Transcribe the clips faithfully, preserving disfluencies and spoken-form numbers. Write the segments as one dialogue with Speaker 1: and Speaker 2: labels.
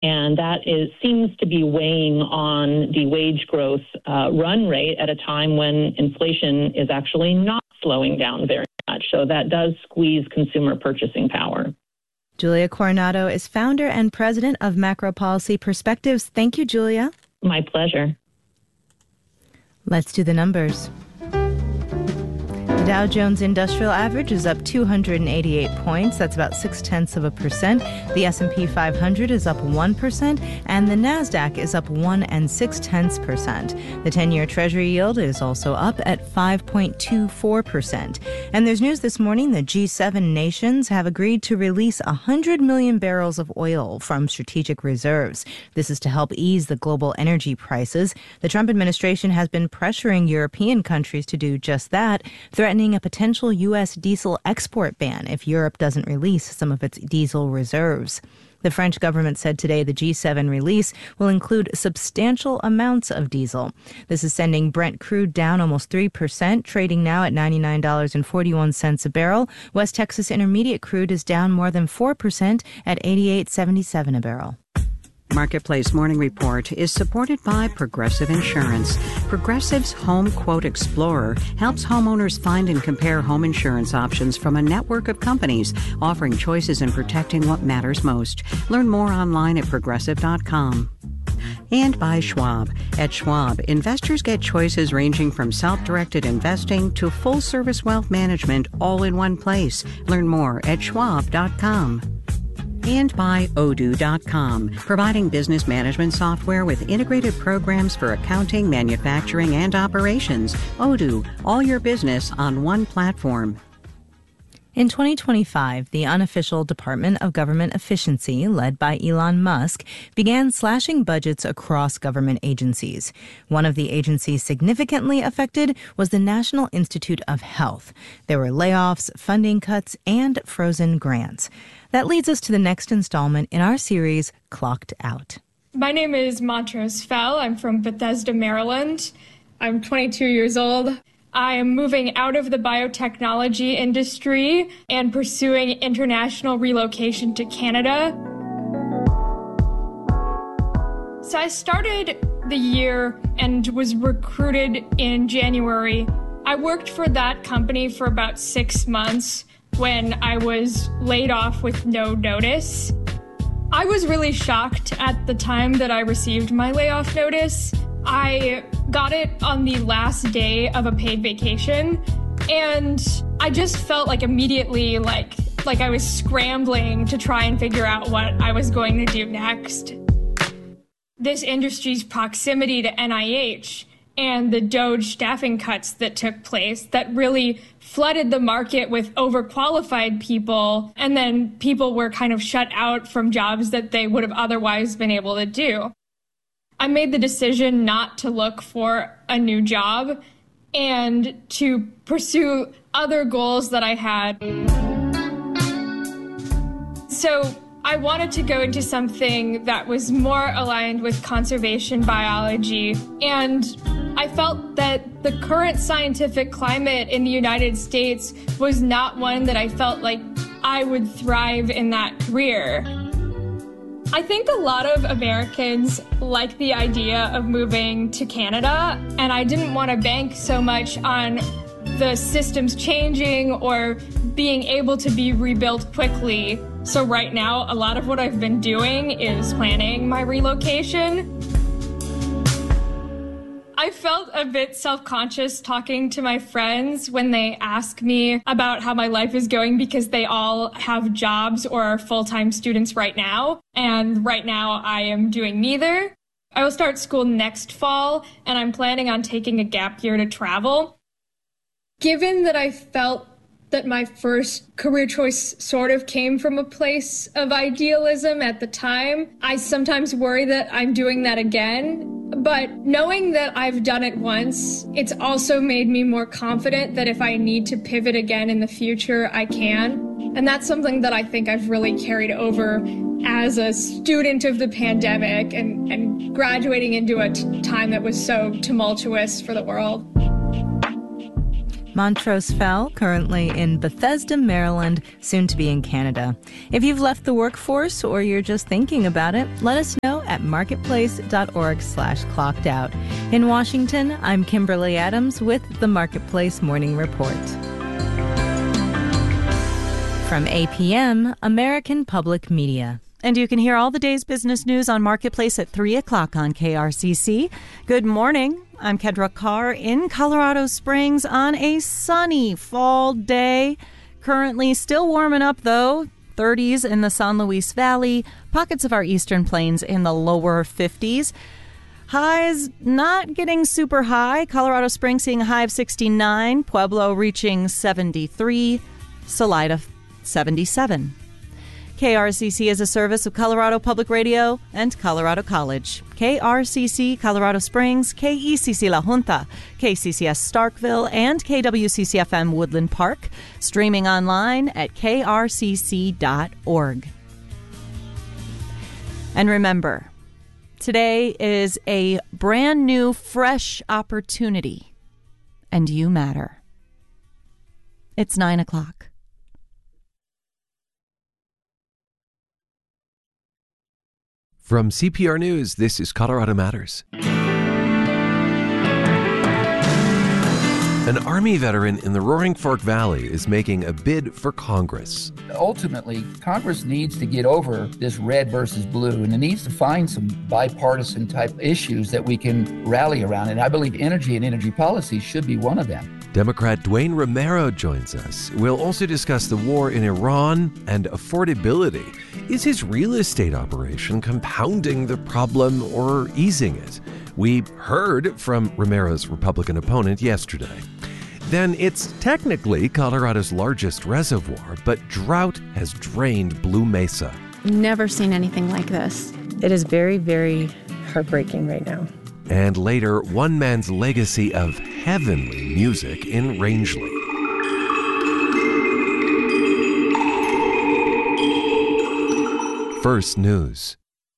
Speaker 1: And that is seems to be weighing on the wage growth uh, run rate at a time when inflation is actually not slowing down very much. So that does squeeze consumer purchasing power.
Speaker 2: Julia Coronado is founder and president of Macro Policy Perspectives. Thank you, Julia.
Speaker 1: My pleasure.
Speaker 2: Let's do the numbers. The Dow Jones Industrial Average is up two hundred eighty-eight points. That's about six-tenths of a percent. The S and P five hundred is up one percent, and the NASDAQ is up one and six-tenths percent. The ten-year Treasury yield is also up at five point two four percent. And there's news this morning that G seven nations have agreed to release one hundred million barrels of oil from strategic reserves. This is to help ease the global energy prices. The Trump administration has been pressuring European countries to do just that, threatening a potential U S diesel export ban if Europe doesn't release some of its diesel reserves. The French government said today the G seven release will include substantial amounts of diesel. This is sending Brent crude down almost three percent, trading now at ninety-nine dollars and forty-one cents a barrel. West Texas Intermediate crude is down more than four percent at eighty-eight seventy-seven a barrel.
Speaker 3: Marketplace Morning Report is supported by Progressive Insurance. Progressive's Home Quote Explorer helps homeowners find and compare home insurance options from a network of companies, offering choices and protecting what matters most. Learn more online at progressive dot com. And by Schwab. At Schwab, investors get choices ranging from self-directed investing to full-service wealth management all in one place. Learn more at schwab dot com. And by Odoo dot com, providing business management software with integrated programs for accounting, manufacturing, and operations. Odoo, all your business on one platform.
Speaker 2: In twenty twenty-five, the unofficial Department of Government Efficiency, led by Elon Musk, began slashing budgets across government agencies. One of the agencies significantly affected was the National Institute of Health. There were layoffs, funding cuts, and frozen grants. That leads us to the next installment in our series, Clocked Out.
Speaker 4: My name is Montrose Fell. I'm from Bethesda, Maryland. I'm twenty-two years old. I am moving out of the biotechnology industry and pursuing international relocation to Canada. So I started the year and was recruited in January. I worked for that company for about six months when I was laid off with no notice. I was really shocked at the time that I received my layoff notice. I got it on the last day of a paid vacation, and I just felt like immediately like like I was scrambling to try and figure out what I was going to do next. This industry's proximity to N I H and the DOGE staffing cuts that took place that really flooded the market with overqualified people, and then people were kind of shut out from jobs that they would have otherwise been able to do. I made the decision not to look for a new job and to pursue other goals that I had. So I wanted to go into something that was more aligned with conservation biology, and I felt that the current scientific climate in the United States was not one that I felt like I would thrive in that career. I think a lot of Americans like the idea of moving to Canada, and I didn't want to bank so much on the systems changing or being able to be rebuilt quickly. So right now, a lot of what I've been doing is planning my relocation. I felt a bit self-conscious talking to my friends when they ask me about how my life is going because they all have jobs or are full-time students right now. And right now I am doing neither. I will start school next fall, and I'm planning on taking a gap year to travel. Given that I felt that my first career choice sort of came from a place of idealism at the time, I sometimes worry that I'm doing that again. But knowing that I've done it once, it's also made me more confident that if I need to pivot again in the future, I can. And that's something that I think I've really carried over as a student of the pandemic and, and graduating into a t- time that was so tumultuous for the world.
Speaker 2: Montrose Fell, currently in Bethesda, Maryland, soon to be in Canada. If you've left the workforce or you're just thinking about it, let us know at marketplace.org slash clocked out. In Washington, I'm Kimberly Adams with the Marketplace Morning Report. From A P M, American Public Media.
Speaker 5: And you can hear all the day's business news on Marketplace at three o'clock on K R C C. Good morning. I'm Kendra Carr in Colorado Springs on a sunny fall day. Currently still warming up, though. thirties in the San Luis Valley. Pockets of our eastern plains in the lower fifties. Highs not getting super high. Colorado Springs seeing a high of sixty-nine. Pueblo reaching seventy-three. Salida seventy-seven. K R C C is a service of Colorado Public Radio and Colorado College. K R C C Colorado Springs, K E C C La Junta, K C C S Starkville, and K W C C F M Woodland Park. Streaming online at K R C C dot org. And remember, today is a brand new, fresh opportunity, and you matter. It's nine o'clock.
Speaker 6: From C P R News, this is Colorado Matters. An Army veteran in the Roaring Fork Valley is making a bid for Congress.
Speaker 7: Ultimately, Congress needs to get over this red versus blue, and it needs to find some bipartisan type issues that we can rally around. And I believe energy and energy policy should be one of them.
Speaker 6: Democrat Duane Romero joins us. We'll also discuss the war in Iran and affordability. Is his real estate operation compounding the problem or easing it? We heard from Romero's Republican opponent yesterday. Then it's technically Colorado's largest reservoir, but drought has drained Blue Mesa.
Speaker 8: Never seen anything like this.
Speaker 9: It is very, very heartbreaking right now.
Speaker 6: And later, one man's legacy of heavenly music in Rangeley. First News.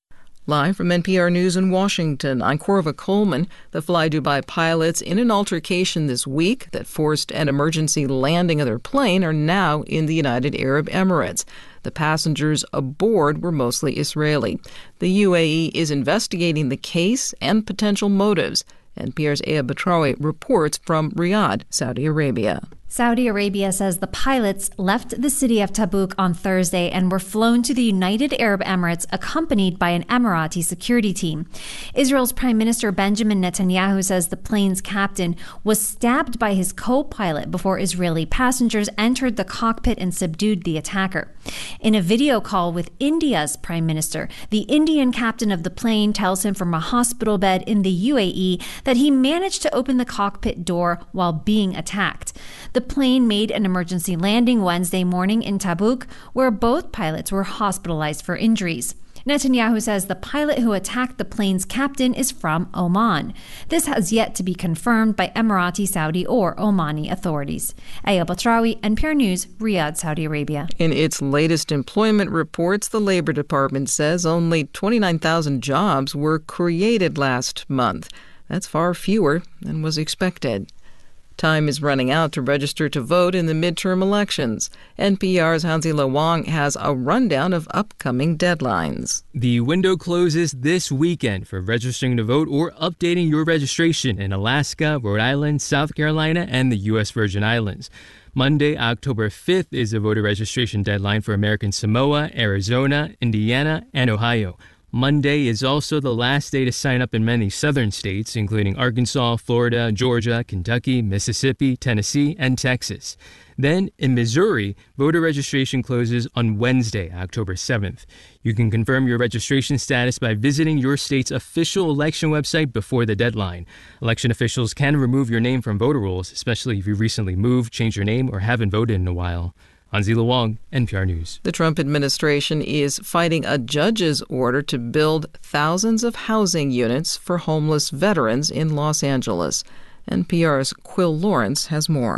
Speaker 10: Live from N P R News in Washington, I'm Corva Coleman. The Fly Dubai pilots in an altercation this week that forced an emergency landing of their plane are now in the United Arab Emirates. The passengers aboard were mostly Israeli. The U A E is investigating the case and potential motives. N P R's Aya Batrawi reports from Riyadh, Saudi Arabia.
Speaker 11: Saudi Arabia says the pilots left the city of Tabuk on Thursday and were flown to the United Arab Emirates accompanied by an Emirati security team. Israel's Prime Minister Benjamin Netanyahu says the plane's captain was stabbed by his co-pilot before Israeli passengers entered the cockpit and subdued the attacker. In a video call with India's Prime Minister, the Indian captain of the plane tells him from a hospital bed in the U A E that he managed to open the cockpit door while being attacked. The plane made an emergency landing Wednesday morning in Tabuk, where both pilots were hospitalized for injuries. Netanyahu says the pilot who attacked the plane's captain is from Oman. This has yet to be confirmed by Emirati, Saudi, or Omani authorities. Aya Batrawi, N P R News, Riyadh, Saudi Arabia.
Speaker 10: In its latest employment reports, the Labor Department says only twenty-nine thousand jobs were created last month. That's far fewer than was expected. Time is running out to register to vote in the midterm elections. N P R's Hanzila Wong has a rundown of upcoming deadlines.
Speaker 12: The window closes this weekend for registering to vote or updating your registration in Alaska, Rhode Island, South Carolina, and the U S Virgin Islands. Monday, October fifth, is the voter registration deadline for American Samoa, Arizona, Indiana, and Ohio. Monday is also the last day to sign up in many southern states, including Arkansas, Florida, Georgia, Kentucky, Mississippi, Tennessee, and Texas. Then, in Missouri, voter registration closes on Wednesday, October seventh. You can confirm your registration status by visiting your state's official election website before the deadline. Election officials can remove your name from voter rolls, especially if you recently moved, changed your name, or haven't voted in a while. Hanzila Wong, N P R News.
Speaker 10: The Trump administration is fighting a judge's order to build thousands of housing units for homeless veterans in Los Angeles. N P R's Quill Lawrence has more.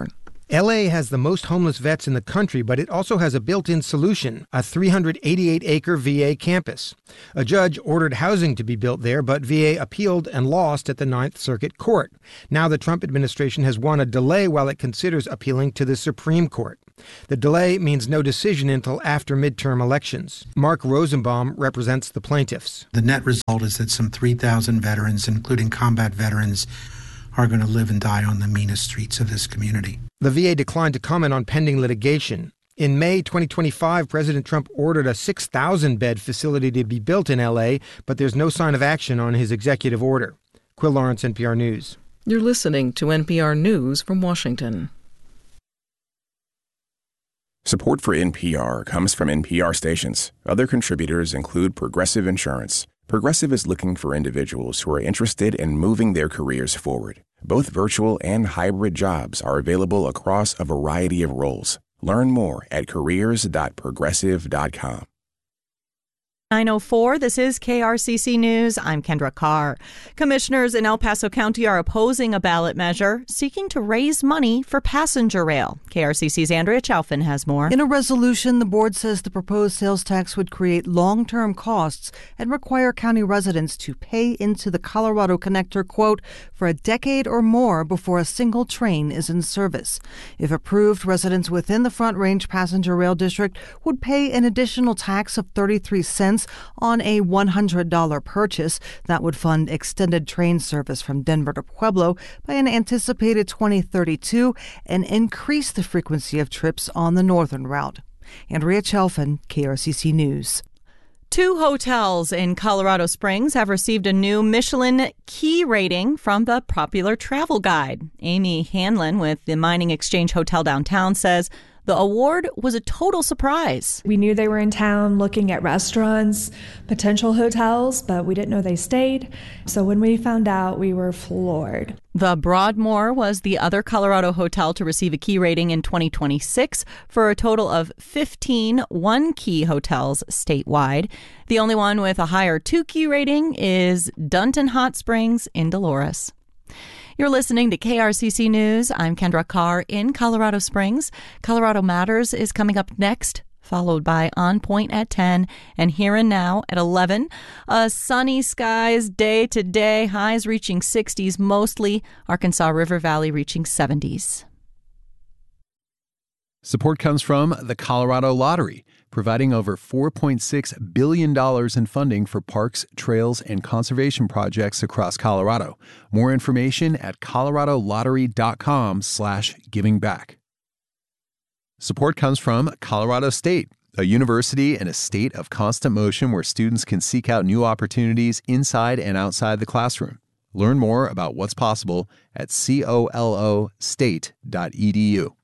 Speaker 13: L A has the most homeless vets in the country, but it also has a built-in solution, a three hundred eighty-eight acre V A campus. A judge ordered housing to be built there, but V A appealed and lost at the Ninth Circuit Court. Now the Trump administration has won a delay while it considers appealing to the Supreme Court. The delay means no decision until after midterm elections. Mark Rosenbaum represents the plaintiffs.
Speaker 14: The net result is that some three thousand veterans, including combat veterans, are going to live and die on the meanest streets of this community.
Speaker 13: The V A declined to comment on pending litigation. In May twenty twenty-five, President Trump ordered a six thousand bed facility to be built in L A, but there's no sign of action on his executive order. Quill Lawrence, N P R News.
Speaker 10: You're listening to N P R News from Washington.
Speaker 15: Support for N P R comes from N P R stations. Other contributors include Progressive Insurance. Progressive is looking for individuals who are interested in moving their careers forward. Both virtual and hybrid jobs are available across a variety of roles. Learn more at careers dot progressive dot com.
Speaker 5: nine oh four, this is K R C C News. I'm Kendra Carr. Commissioners in El Paso County are opposing a ballot measure seeking to raise money for passenger rail. K R C C's Andrea Chalfin has more.
Speaker 16: In a resolution, the board says the proposed sales tax would create long-term costs and require county residents to pay into the Colorado Connector, quote, for a decade or more before a single train is in service. If approved, residents within the Front Range Passenger Rail District would pay an additional tax of thirty-three cents on a one hundred dollars purchase. That would fund extended train service from Denver to Pueblo by an anticipated twenty thirty-two and increase the frequency of trips on the northern route. Andrea Chalfin, K R C C News.
Speaker 5: Two hotels in Colorado Springs have received a new Michelin Key rating from the popular travel guide. Amy Hanlon with the Mining Exchange Hotel downtown says the award was a total surprise.
Speaker 17: We knew they were in town looking at restaurants, potential hotels, but we didn't know they stayed. So when we found out, we were floored.
Speaker 5: The Broadmoor was the other Colorado hotel to receive a Key rating in twenty twenty-six for a total of fifteen one-key hotels statewide. The only one with a higher two-key rating is Dunton Hot Springs in Dolores. You're listening to K R C C News. I'm Kendra Carr in Colorado Springs. Colorado Matters is coming up next, followed by On Point at ten and Here and Now at eleven. Uh, sunny skies day to day, highs reaching sixties mostly. Arkansas River Valley reaching seventies.
Speaker 18: Support comes from the Colorado Lottery, providing over four point six billion dollars in funding for parks, trails, and conservation projects across Colorado. More information at coloradolottery.com slash giving back. Support comes from Colorado State, a university in a state of constant motion where students can seek out new opportunities inside and outside the classroom. Learn more about what's possible at colo state dot e d u.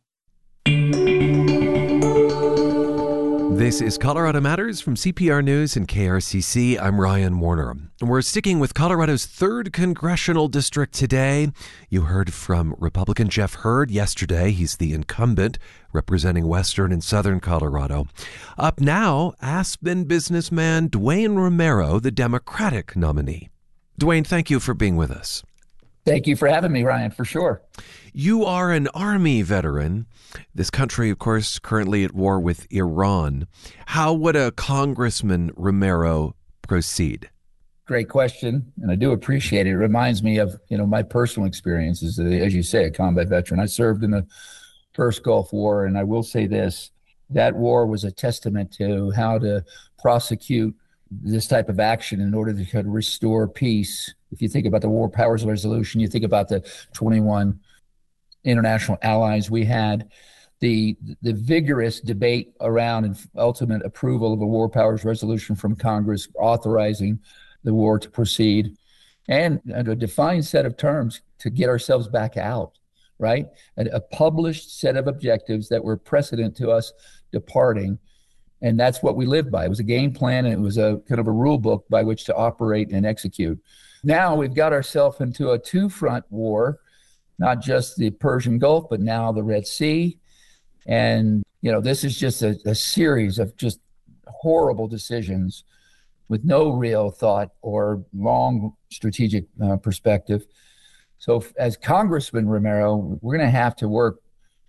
Speaker 6: This is Colorado Matters from C P R News and K R C C. I'm Ryan Warner. We're sticking with Colorado's third congressional district today. You heard from Republican Jeff Hurd yesterday. He's the incumbent representing western and southern Colorado. Up now, Aspen businessman Dwayne Romero, the Democratic nominee. Dwayne, thank you for being with us.
Speaker 7: Thank you for having me, Ryan, for sure.
Speaker 6: You are an Army veteran. This country, of course, currently at war with Iran. How would a Congressman Romero proceed?
Speaker 7: Great question, and I do appreciate it. It reminds me of, you know, my personal experiences, as you say, a combat veteran. I served in the first Gulf War, and I will say this, that war was a testament to how to prosecute this type of action in order to kind of restore peace. If you think about the War Powers Resolution, you think about the twenty-one international allies we had, the the vigorous debate around and ultimate approval of a War Powers Resolution from Congress authorizing the war to proceed, and, and a defined set of terms to get ourselves back out, right? A, a published set of objectives that were precedent to us departing. And that's what we lived by. It was a game plan, and it was a kind of a rule book by which to operate and execute. Now we've got ourselves into a two-front war, not just the Persian Gulf, but now the Red Sea. And, you know, this is just a, a series of just horrible decisions with no real thought or long strategic uh, perspective. So as Congressman Romero, we're going to have to work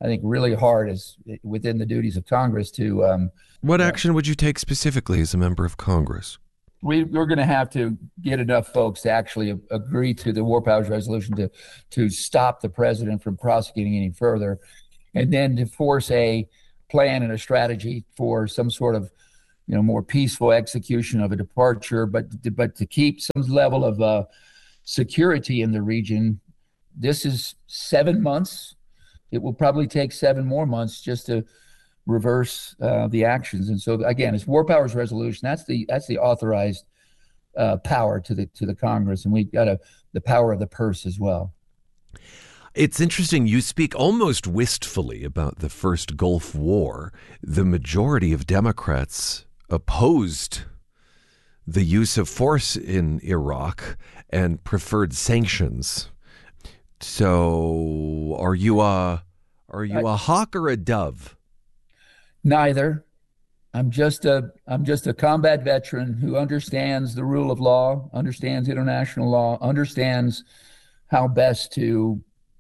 Speaker 7: I think, really hard as within the duties of Congress to. Um,
Speaker 6: what action would you take specifically as a member of Congress?
Speaker 7: We, we're going to have to get enough folks to actually agree to the War Powers Resolution to to stop the president from prosecuting any further, and then to force a plan and a strategy for some sort of, you know, more peaceful execution of a departure, but but to keep some level of uh, security in the region. This is seven months. It will probably take seven more months just to reverse uh, the actions. And so again, it's War Powers Resolution. That's the that's the authorized uh, power to the to the Congress, and we've got a, the power of the purse as well.
Speaker 6: It's interesting. You speak almost wistfully about the first Gulf War. The majority of Democrats opposed the use of force in Iraq and preferred sanctions. So, are you a are you a hawk or a dove?
Speaker 7: Neither. I'm just a I'm just a combat veteran who understands the rule of law, understands international law, understands how best to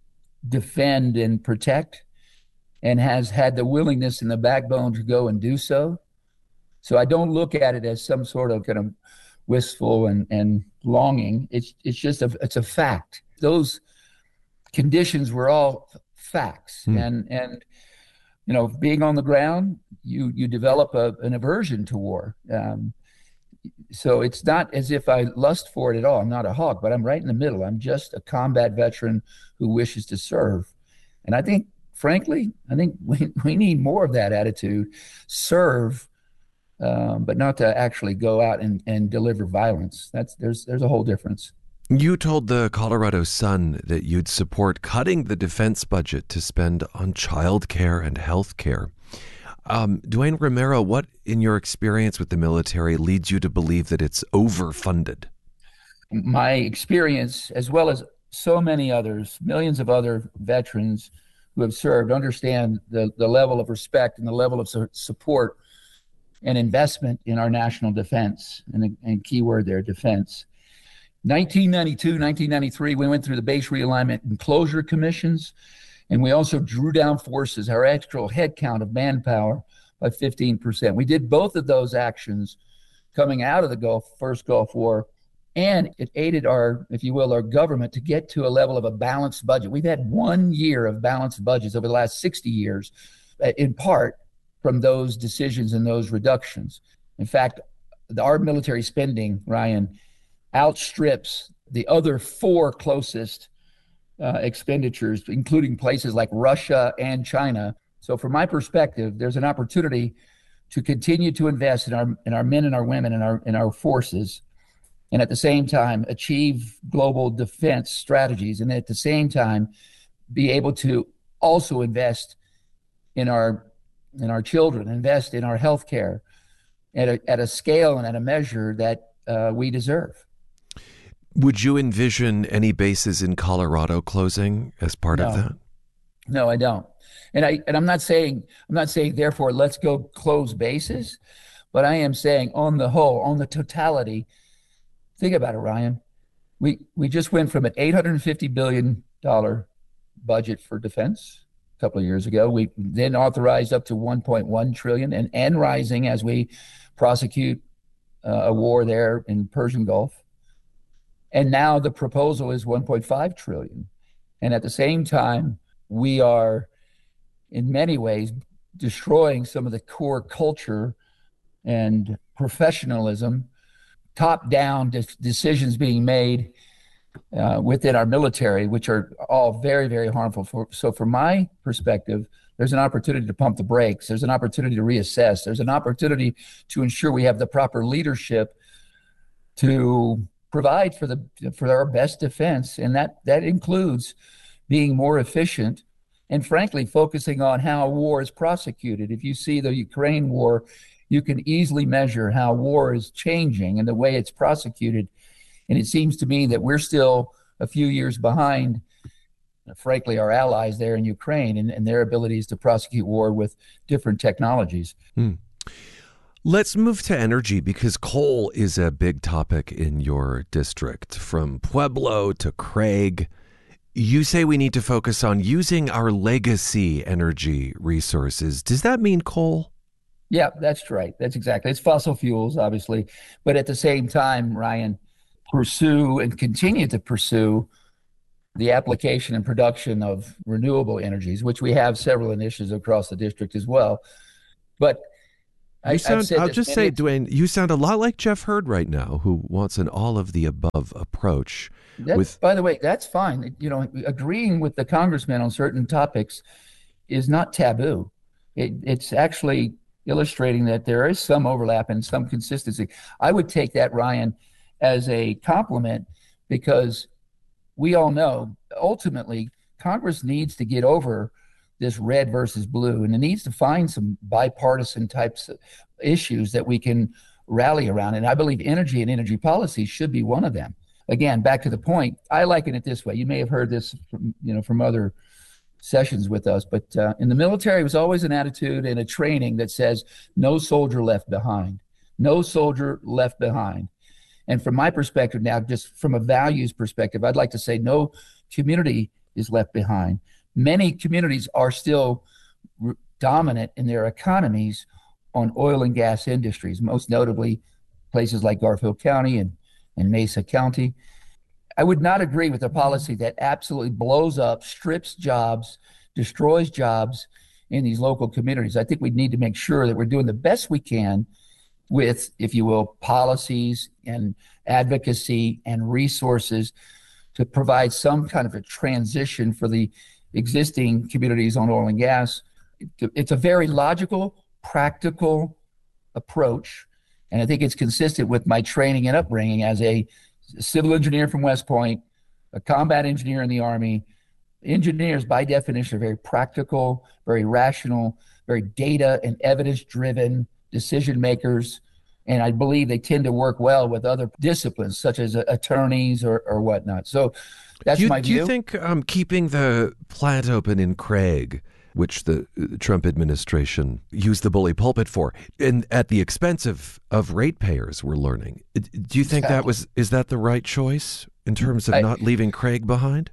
Speaker 7: defend and protect, and has had the willingness and the backbone to go and do so. So I don't look at it as some sort of kind of wistful and, and longing. It's it's just a it's a fact. Those conditions were all facts, mm. and and. You know, being on the ground, you you develop a, an aversion to war. Um, so it's not as if I lust for it at all. I'm not a hawk, but I'm right in the middle. I'm just a combat veteran who wishes to serve. And I think, frankly, I think we, we need more of that attitude. Serve, um, but not to actually go out and, and deliver violence. That's there's there's a whole difference.
Speaker 6: You told the Colorado Sun that you'd support cutting the defense budget to spend on child care and health care. Um, Duane Romero, what in your experience with the military leads you to believe that it's overfunded?
Speaker 7: My experience, as well as so many others, millions of other veterans who have served, understand the, the level of respect and the level of su- support and investment in our national defense, and, and key word there, defense. nineteen ninety-two, nineteen ninety-three, we went through the base realignment and closure commissions, and we also drew down forces, our actual headcount of manpower, by fifteen percent. We did both of those actions coming out of the Gulf, first Gulf War, and it aided our, if you will, our government to get to a level of a balanced budget. We've had one year of balanced budgets over the last sixty years, in part from those decisions and those reductions. In fact, our military spending, Ryan, outstrips the other four closest uh, expenditures, including places like Russia and China. So from my perspective, there's an opportunity to continue to invest in our in our men and our women and our in our forces, and at the same time achieve global defense strategies, and at the same time be able to also invest in our in our children, invest in our health care at a, at a scale and at a measure that uh, we deserve.
Speaker 6: Would you envision any bases in Colorado closing as part
Speaker 7: no.
Speaker 6: of that?
Speaker 7: No, I don't. And I and I'm not saying I'm not saying therefore let's go close bases, but I am saying on the whole, on the totality, think about it, Ryan. We we just went from an eight hundred fifty billion dollars budget for defense a couple of years ago. We then authorized up to one point one trillion dollars and, and rising as we prosecute uh, a war there in Persian Gulf. And now the proposal is one point five trillion dollars. And at the same time, we are in many ways destroying some of the core culture and professionalism, top-down de- decisions being made uh, within our military, which are all very, very harmful. For, so from my perspective, there's an opportunity to pump the brakes. There's an opportunity to reassess. There's an opportunity to ensure we have the proper leadership to provide for the for our best defense, and that that includes being more efficient and, frankly, focusing on how war is prosecuted. If you see the Ukraine war, you can easily measure how war is changing and the way it's prosecuted. And it seems to me that we're still a few years behind, frankly, our allies there in Ukraine and, and their abilities to prosecute war with different technologies.
Speaker 6: Hmm. Let's move to energy, because coal is a big topic in your district. From Pueblo to Craig, You say we need to focus on using our legacy energy resources. Does that mean coal?
Speaker 7: Yeah, that's right. That's exactly. It's fossil fuels, obviously. But at the same time, Ryan, pursue and continue to pursue the application and production of renewable energies, which we have several initiatives across the district as well. But
Speaker 6: You
Speaker 7: I,
Speaker 6: sound,
Speaker 7: I've said
Speaker 6: I'll
Speaker 7: this
Speaker 6: just
Speaker 7: many-
Speaker 6: say, Dwayne, you sound a lot like Jeff Hurd right now, who wants an all-of-the-above approach.
Speaker 7: That,
Speaker 6: with
Speaker 7: by the way, that's fine. You know, agreeing with the congressman on certain topics is not taboo. It, it's actually illustrating that there is some overlap and some consistency. I would take that, Ryan, as a compliment, because we all know ultimately Congress needs to get over this red versus blue, and it needs to find some bipartisan types of issues that we can rally around. And I believe energy and energy policy should be one of them. Again, back to the point, I liken it this way. You may have heard this from, you know, from other sessions with us, but uh, in the military, it was always an attitude and a training that says no soldier left behind, no soldier left behind. And from my perspective now, just from a values perspective, I'd like to say no community is left behind. Many communities are still r- dominant in their economies on oil and gas industries, most notably places like Garfield County and, and Mesa County. I would not agree with a policy that absolutely blows up, strips jobs, destroys jobs in these local communities. I think we need to make sure that we're doing the best we can with, if you will, policies and advocacy and resources to provide some kind of a transition for the existing communities on oil and gas. It's a very logical, practical approach, and I think it's consistent with my training and upbringing as a civil engineer from West Point, a combat engineer in the Army. Engineers, by definition, are very practical, very rational, very data and evidence-driven decision makers. And I believe they tend to work well with other disciplines, such as uh, attorneys or, or whatnot. So that's
Speaker 6: do you,
Speaker 7: my
Speaker 6: do
Speaker 7: view.
Speaker 6: you think um, keeping the plant open in Craig, which the Trump administration used the bully pulpit for, and at the expense of, of ratepayers, we're learning, do you think that was, is that the right choice in terms of
Speaker 7: I,
Speaker 6: not leaving Craig behind?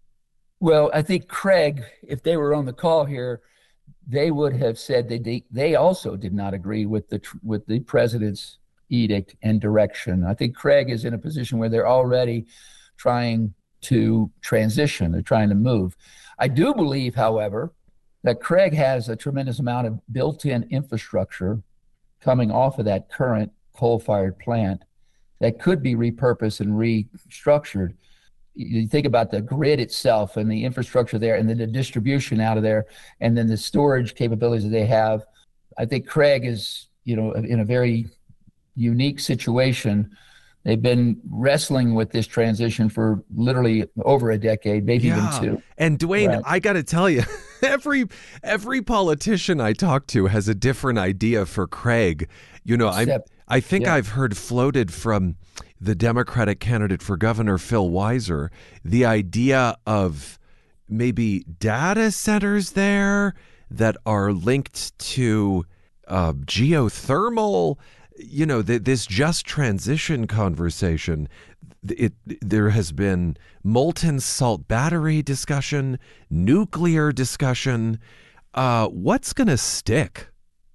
Speaker 7: Well, I think Craig, if they were on the call here, they would have said that they, they also did not agree with the with the president's edict and direction. I think Craig is in a position where they're already trying to transition. They're trying to move. I do believe, however, that Craig has a tremendous amount of built-in infrastructure coming off of that current coal-fired plant that could be repurposed and restructured. You think about the grid itself and the infrastructure there, and then the distribution out of there, and then the storage capabilities that they have. I think Craig is, you know, in a very unique situation. They've been wrestling with this transition for literally over a decade, maybe
Speaker 6: yeah.
Speaker 7: even two.
Speaker 6: And Dwayne,
Speaker 7: right.
Speaker 6: I got to tell you, every every politician I talk to has a different idea for Craig. You know, I I think yeah. I've heard floated from the Democratic candidate for governor, Phil Weiser, the idea of maybe data centers there that are linked to uh, geothermal. You know, th- this just transition conversation, it, there has been molten salt battery discussion, nuclear discussion. Uh, what's going to stick?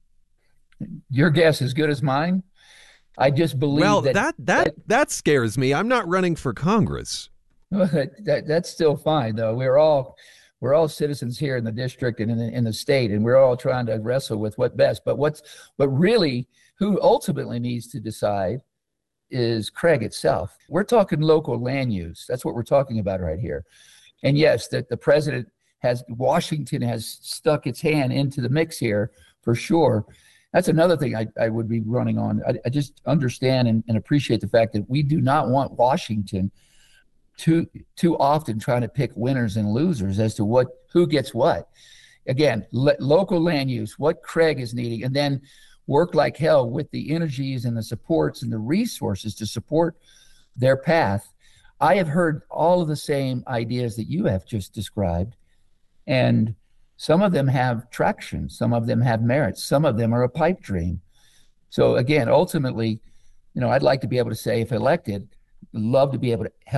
Speaker 7: Your guess is as good as mine. I just believe
Speaker 6: well,
Speaker 7: that
Speaker 6: that, that, that, that scares me. I'm not running for Congress.
Speaker 7: that, that, that's still fine, though. We're all we're all citizens here in the district and in the, in the state, and we're all trying to wrestle with what best. But what's but really, who ultimately needs to decide is Craig itself. We're talking local land use. That's what we're talking about right here. And yes, that the president has, Washington has stuck its hand into the mix here for sure. That's another thing I, I would be running on. I, I just understand and, and appreciate the fact that we do not want Washington too too often trying to pick winners and losers as to what who gets what. Again, le- local land use, what Craig is needing, and then work like hell with the energies and the supports and the resources to support their path. I have heard all of the same ideas that you have just described, and some of them have traction, some of them have merit, some of them are a pipe dream. So again, ultimately, you know, I'd like to be able to say, if elected, love to be able to help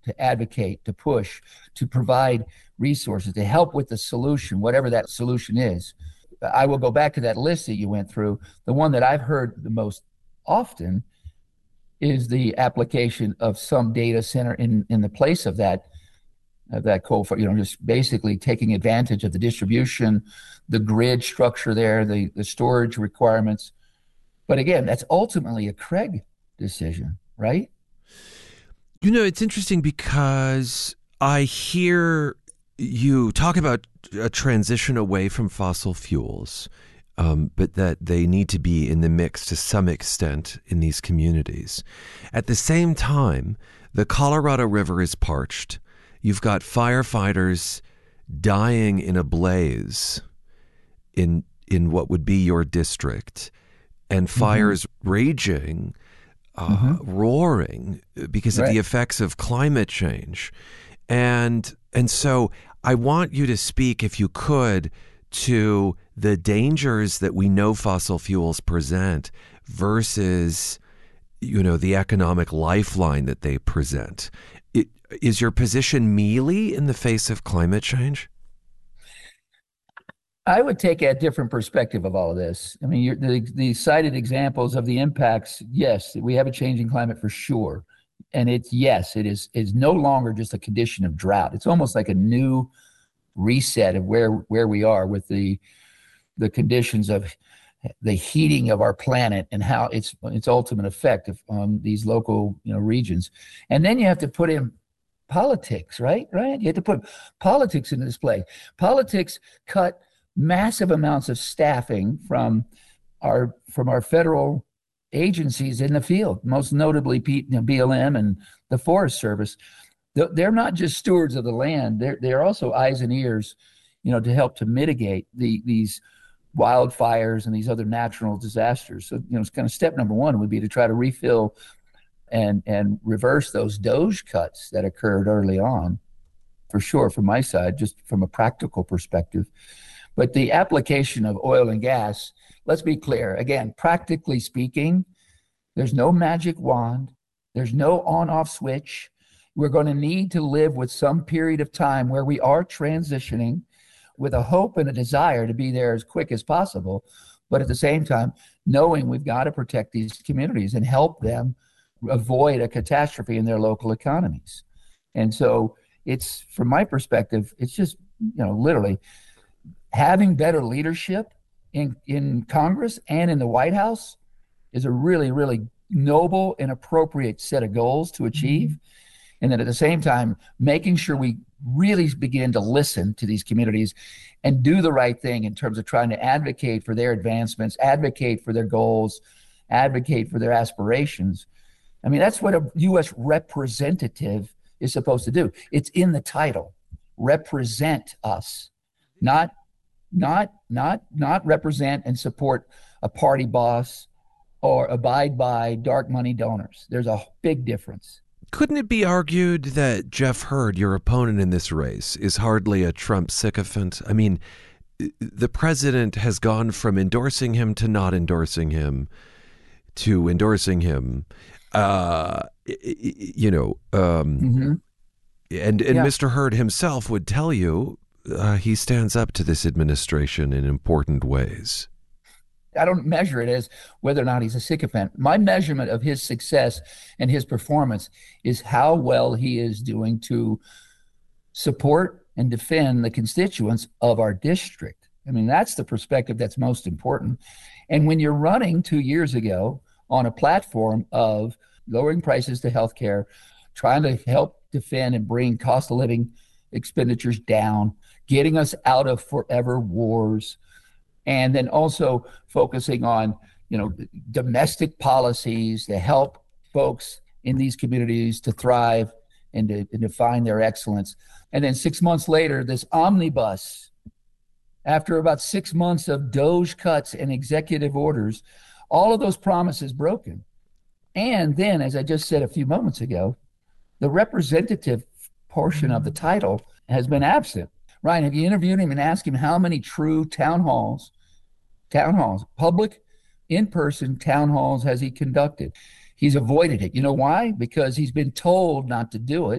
Speaker 7: to advocate, to push, to provide resources, to help with the solution, whatever that solution is. I will go back to that list that you went through. The one that I've heard the most often is the application of some data center in, in the place of that of that coal, you know, just basically taking advantage of the distribution, the grid structure there, the, the storage requirements. But again, that's ultimately a Craig decision, right?
Speaker 6: You know, it's interesting because I hear you talk about a transition away from fossil fuels, um, but that they need to be in the mix to some extent in these communities. At the same time, the Colorado River is parched. You've got firefighters dying in a blaze in in what would be your district, and fires mm-hmm. raging, uh, mm-hmm. roaring because right. of the effects of climate change. And and so I want you to speak, if you could, to the dangers that we know fossil fuels present versus, you know, the economic lifeline that they present. It, is your position mealy in the face of climate change?
Speaker 7: I would take a different perspective of all of this. I mean, you're, the, the cited examples of the impacts, yes, we have a changing climate for sure. And it's, yes, it is is no longer just a condition of drought. It's almost like a new reset of where, where we are with the the conditions of the heating of our planet and how its its ultimate effect on these local, you know, regions. And then you have to put in politics, right? Right? You have to put politics into this play. Politics cut massive amounts of staffing from our from our federal agencies in the field, most notably P, you know, B L M and the Forest Service. They're not just stewards of the land; they're they're also eyes and ears, you know, to help to mitigate the these wildfires and these other natural disasters. So, you know, it's kind of step number one would be to try to refill and and reverse those Doge cuts that occurred early on, for sure, from my side, just from a practical perspective. But the application of oil and gas, let's be clear, again, practically speaking, there's no magic wand. There's no on-off switch. We're going to need to live with some period of time where we are transitioning with a hope and a desire to be there as quick as possible. But at the same time, knowing we've got to protect these communities and help them avoid a catastrophe in their local economies. And so it's, from my perspective, it's just, you know, literally having better leadership in, in Congress and in the White House is a really, really noble and appropriate set of goals to achieve. And then at the same time, making sure we really begin to listen to these communities and do the right thing in terms of trying to advocate for their advancements, advocate for their goals, advocate for their aspirations. I mean, that's what a U S representative is supposed to do. It's in the title, represent us, not Not, not, not represent and support a party boss or abide by dark money donors. There's a big difference.
Speaker 6: Couldn't it be argued that Jeff Hurd, your opponent in this race, is hardly a Trump sycophant? I mean, the president has gone from endorsing him to not endorsing him to endorsing him. Uh, you know, um, mm-hmm. and and yeah. Mister Hurd himself would tell you. Uh, he stands up to this administration in important ways.
Speaker 7: I don't measure it as whether or not he's a sycophant. My measurement of his success and his performance is how well he is doing to support and defend the constituents of our district. I mean, that's the perspective that's most important. And when you're running two years ago on a platform of lowering prices to healthcare, trying to help defend and bring cost of living expenditures down, getting us out of forever wars, and then also focusing on, you know, domestic policies to help folks in these communities to thrive and to, and to find their excellence. And then six months later, this omnibus, after about six months of Doge cuts and executive orders, all of those promises broken. And then, as I just said a few moments ago, the representative portion of the title has been absent. Ryan, have you interviewed him and asked him how many true town halls, town halls, public, in-person town halls has he conducted? He's avoided it. You know why? Because he's been told not to do it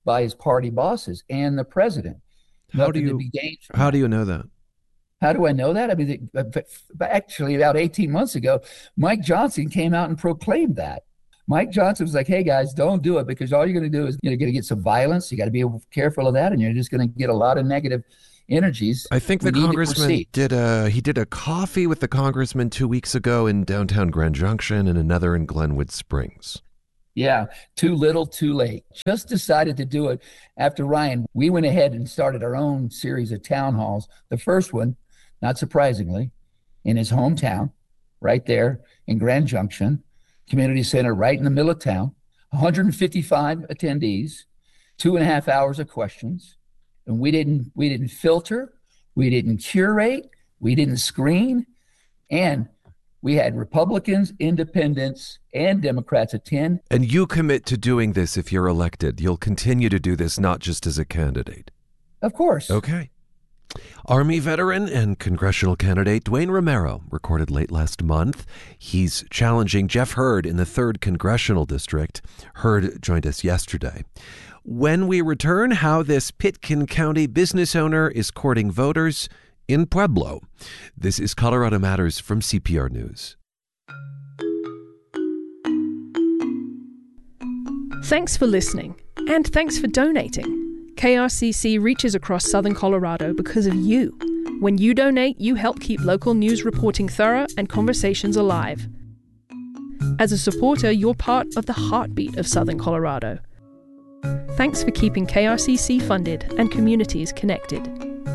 Speaker 7: by his party bosses and the president.
Speaker 6: How do
Speaker 7: Nothing to
Speaker 6: you
Speaker 7: be gained from
Speaker 6: how
Speaker 7: that.
Speaker 6: do you know that?
Speaker 7: How do I know that? I mean, actually, about eighteen months ago, Mike Johnson came out and proclaimed that. Mike Johnson was like, hey, guys, don't do it, because all you're going to do is you're going to get some violence. You got to be careful of that, and you're just going to get a lot of negative energies.
Speaker 6: I think
Speaker 7: We
Speaker 6: the
Speaker 7: need to
Speaker 6: congressman
Speaker 7: proceed.
Speaker 6: did a he did a coffee with the congressman two weeks ago in downtown Grand Junction and another in Glenwood Springs.
Speaker 7: Yeah, too little, too late. Just decided to do it after Ryan. We went ahead and started our own series of town halls. The first one, not surprisingly, in his hometown, right there in Grand Junction, community center right in the middle of town, one hundred fifty-five attendees, two and a half hours of questions. And we didn't we didn't filter, we didn't curate, we didn't screen, and we had Republicans, independents, and Democrats attend.
Speaker 6: And you commit to doing this if you're elected. You'll continue to do this, not just as a candidate.
Speaker 7: Of course.
Speaker 6: Okay. Army veteran and congressional candidate Dwayne Romero recorded late last month. He's challenging Jeff Hurd in the third Congressional District. Hurd joined us yesterday. When we return, how this Pitkin County business owner is courting voters in Pueblo. This is Colorado Matters from C P R News.
Speaker 19: Thanks for listening, and thanks for donating. K R C C reaches across southern Colorado because of you. When you donate, you help keep local news reporting thorough and conversations alive. As a supporter, you're part of the heartbeat of southern Colorado. Thanks for keeping K R C C funded and communities connected.